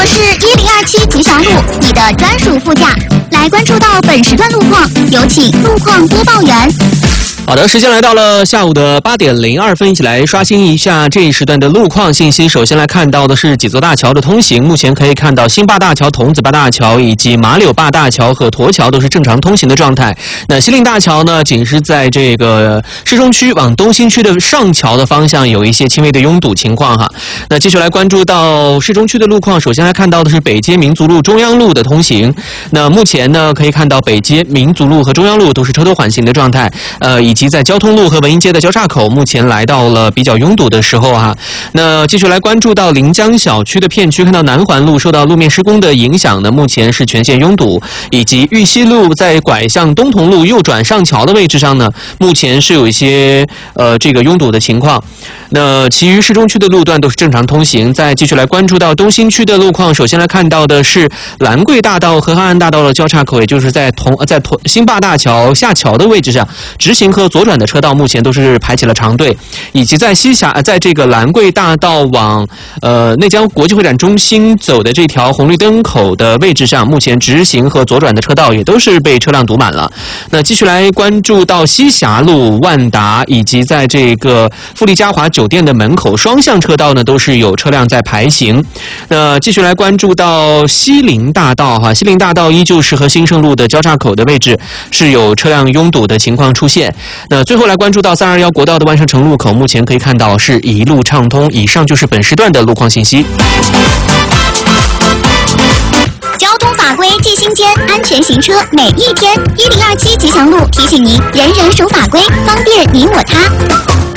我是1027吉祥路，你的专属副驾。来关注到本时段路况，有请路况播报员。 好的，时间来到了下午的8点02分，一起来刷新一下这一时段的路况信息。首先来看到的是几座大桥的通行，目前可以看到新坝大桥、桐梓坝大桥以及马柳坝大桥和沱桥都是正常通行的状态。那西令大桥呢，仅是在这个市中区往东新区的上桥的方向有一些轻微的拥堵情况哈。那继续来关注到市中区的路况，首先来看到的是北街民族路、中央路的通行。那目前呢，可以看到北街民族路和中央路都是车多缓行的状态，以及在交通路和文英街的交叉口，目前来到了比较拥堵的时候哈。那继续来关注到临江小区的片区，看到南环路受到路面施工的影响呢，目前是全线拥堵，以及玉溪路在拐向东同路右转上桥的位置上呢，目前是有一些这个拥堵的情况。那其余市中区的路段都是正常通行。再继续来关注到东新区的路况，首先来看到的是兰桂大道和汉安大道的交叉口，也就是在新坝大桥下桥的位置上，直行和左转的车道目前都是排起了长队，以及在在这个兰桂大道往内江国际会展中心走的这条红绿灯口的位置上，目前直行和左转的车道也都是被车辆堵满了。那继续来关注到西峡路、万达以及在这个富丽嘉华酒店的门口双向车道呢，都是有车辆在排行。那继续来关注到西陵大道哈，西陵大道依旧是和新生路的交叉口的位置是有车辆拥堵的情况出现。那最后来关注到321国道的万盛城路口，目前可以看到是一路畅通。以上就是本时段的路况信息。 交通法规记心间，安全行车每一天。1027吉祥路提醒您，人人守法规，方便你我他。